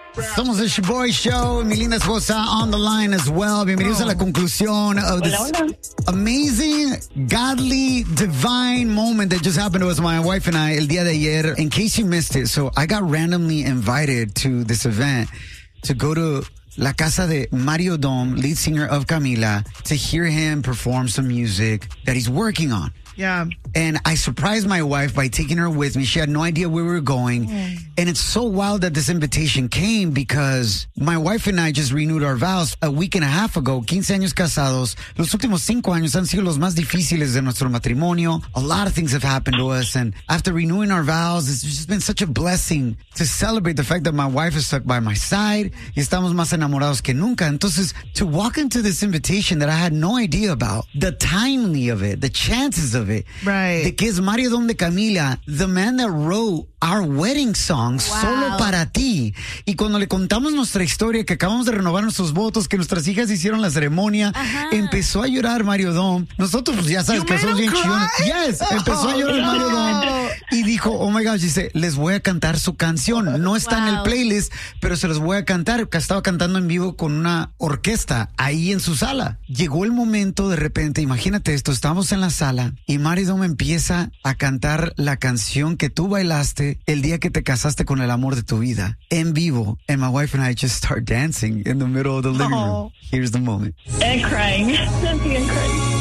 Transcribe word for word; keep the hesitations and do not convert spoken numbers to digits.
Somos el Boy Show. Mi linda esposa on the line as well. Bienvenidos oh. a la conclusión of this hola, hola. amazing, godly, divine moment that just happened to us, my wife and I, el día de ayer. In case you missed it, so I got randomly invited to this event to go to La Casa de Mario Dom, lead singer of Camila, to hear him perform some music that he's working on. Yeah. And I surprised my wife by taking her with me. She had no idea where we were going. Mm. And it's so wild that this invitation came because my wife and I just renewed our vows a week and a half ago, quince años casados. Los últimos cinco años han sido los más difíciles de nuestro matrimonio. A lot of things have happened to us. And after renewing our vows, it's just been such a blessing to celebrate the fact that my wife is stuck by my side. Y estamos más enamorados que nunca. Entonces, to walk into this invitation that I had no idea about, the timing of it, the chances of it. Right. De que es Mario Dom de Camila, the man that wrote our wedding song, wow. Solo para ti. Y cuando le contamos nuestra historia, que acabamos de renovar nuestros votos, que nuestras hijas hicieron la ceremonia, ajá. Empezó a llorar Mario Dom. Nosotros, pues ya sabes, que somos bien chillones. Yes, empezó oh, a llorar no. Mario Dom. Y dijo, oh my gosh, dice, les voy a cantar su canción. No está wow. en el playlist, pero se los voy a cantar. Que estaba cantando en vivo con una orquesta ahí en su sala. Llegó el momento, de repente, imagínate esto, estamos en la sala y Mario Dom empieza a cantar la canción que tú bailaste el día que te casaste con el amor de tu vida en vivo. And my wife and I just start dancing in the middle of the living room. Here's the moment. And crying. And crying.